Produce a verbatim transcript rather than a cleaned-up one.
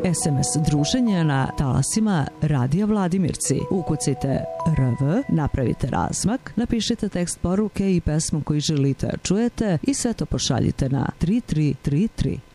es em es druženje na talasima Radija Vladimirci. Ukucajte R V, napravite razmak, napišite tekst poruke i pesmu koju želite da čujete i sve to pošaljite na tri tri tri tri.